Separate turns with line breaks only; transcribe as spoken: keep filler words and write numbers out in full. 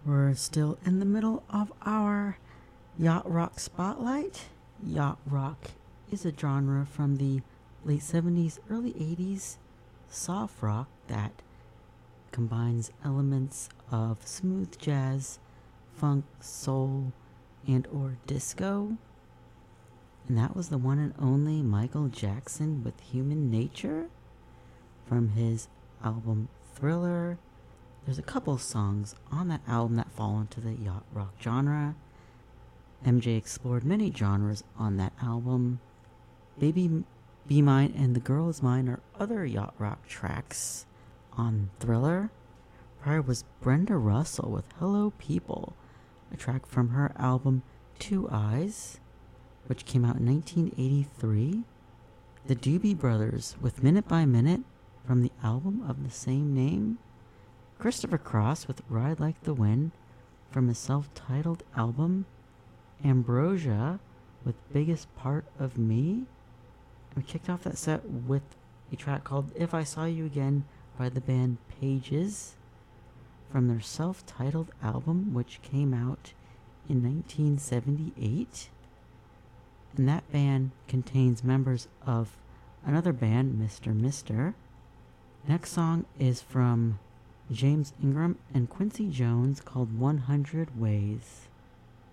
We're still in the middle of our yacht rock spotlight. Yacht rock is a genre from the late seventies, early eighties soft rock that combines elements of smooth jazz, funk, soul, and or disco. And that was the one and only Michael Jackson with Human Nature from his album Thriller. There's a couple songs on that album that fall into the yacht rock genre. M J explored many genres on that album. Baby Be Mine and The Girl Is Mine are other yacht rock tracks on Thriller. Prior was Brenda Russell with Hello People, a track from her album Two Eyes, which came out in nineteen eighty-three. The Doobie Brothers with Minute by Minute from the album of the same name. Christopher Cross with Ride Like the Wind from his self-titled album. Ambrosia with Biggest Part of Me. And we kicked off that set with a track called If I Saw You Again by the band Pages from their self-titled album, which came out in nineteen seventy-eight. And that band contains members of another band, Mister Mister. Next song is from James Ingram and Quincy Jones called one hundred Ways.